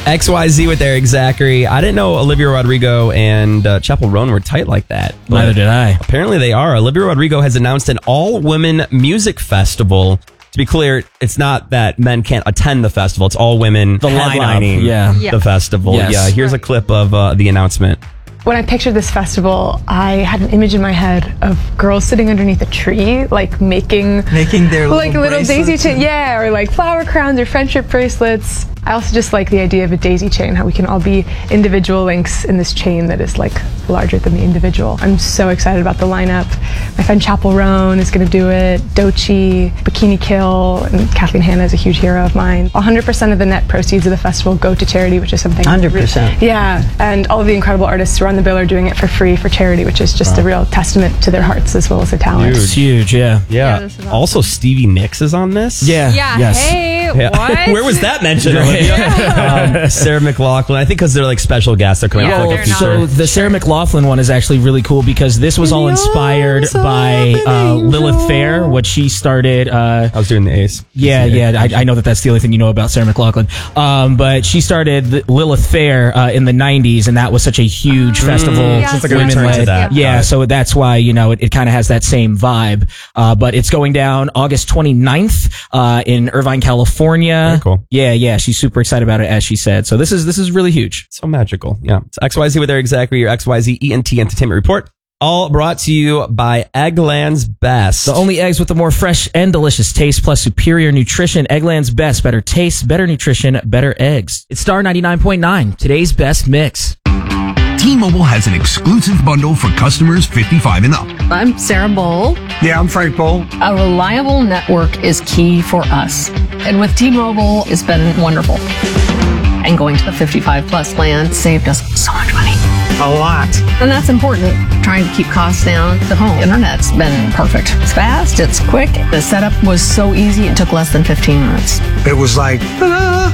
XYZ with Eric Zachary. I didn't know Olivia Rodrigo and Chappell Roan were tight like that. Neither did I. Apparently they are. Olivia Rodrigo has announced an all-women music festival. To be clear, it's not that men can't attend the festival. It's all women headlining the festival. Yes. Yeah, here's a clip of the announcement. When I pictured this festival, I had an image in my head of girls sitting underneath a tree, like making their little daisy chain, or like flower crowns or friendship bracelets. I also just like the idea of a daisy chain, how we can all be individual links in this chain that is like larger than the individual. I'm so excited about the lineup. My friend Chappell Roan is going to do it, Doechii, Bikini Kill, and Kathleen Hanna is a huge hero of mine. 100% of the net proceeds of the festival go to charity, which is something 100%. Yeah, and all of the incredible artists who are on the bill are doing it for free for charity, which is just a real testament to their hearts as well as their talent. It's huge, yeah. Yeah. Also, Stevie Nicks is on this. Yeah. Yes. Hey, what? Where was that mentioned? Sarah McLachlan. I think because they're like special guests. They're coming out for like a feature. So the Sarah McLachlan one is actually really cool because this was all inspired by Lilith Fair, what she started. I was doing the Ace. I know that's the only thing you know about Sarah McLachlan. But she started Lilith Fair in the 90s, and that was such a huge festival. It's like a return to that. Yeah, so that's why, it kind of has that same vibe. But it's going down August 29th in Irvine, California. Very cool. Yeah, she's super excited about it, as she said. So this is really huge. So magical. Yeah. It's XYZ with Eric Zachary, your XYZ ENT Entertainment Report. All brought to you by Eggland's Best. The only eggs with the more fresh and delicious taste plus superior nutrition. Eggland's Best. Better taste, better nutrition, better eggs. It's Star 99.9, today's best mix. T-Mobile has an exclusive bundle for customers 55 and up. I'm Sarah Bowl. Yeah, I'm Frank Bowl. A reliable network is key for us. And with T-Mobile, it's been wonderful. And going to the 55 plus plan saved us so much money. A lot. And that's important. Trying to keep costs down. The home internet's been perfect. It's fast, it's quick. The setup was so easy, it took less than 15 minutes. It was like, ta-da!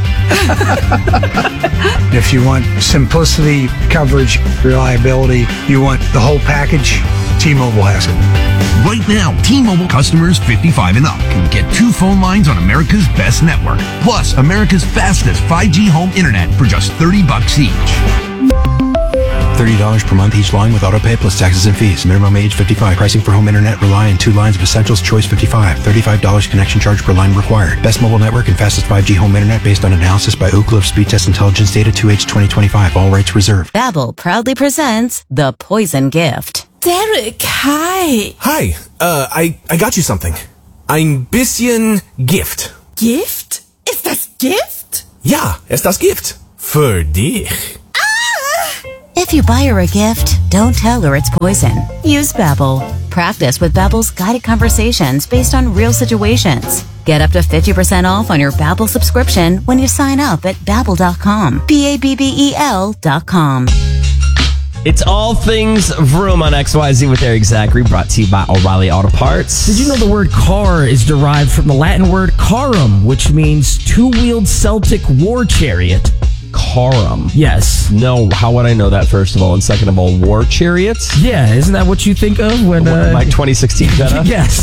If you want simplicity, coverage, reliability, you want the whole package, T-Mobile has it. Right now, T-Mobile customers 55 and up can get 2 phone lines on America's best network, plus America's fastest 5G home internet for just $30 each. $30 per month each line with autopay plus taxes and fees. Minimum age 55. Pricing for home internet rely on 2 lines of Essentials Choice 55. $35 connection charge per line required. Best mobile network and fastest 5G home internet based on analysis by Ookla of Speed Test Intelligence Data 2H 2025. All rights reserved. Babbel proudly presents The Poison Gift. Derek, hi. Hi. I got you something. Ein bisschen Gift. Gift? Ist das Gift? Ja, ist das Gift. Für dich. If you buy her a gift, don't tell her it's poison. Use Babbel. Practice with Babbel's guided conversations based on real situations. Get up to 50% off on your Babbel subscription when you sign up at Babbel.com. Babbel.com. It's all things vroom on XYZ with Eric Zachary, brought to you by O'Reilly Auto Parts. Did you know the word car is derived from the Latin word carum, which means two-wheeled Celtic war chariot? Carum. Yes. No, how would I know that, first of all? And second of all, war chariots? Yeah, isn't that what you think of when... Like 2016 Jetta? Yes.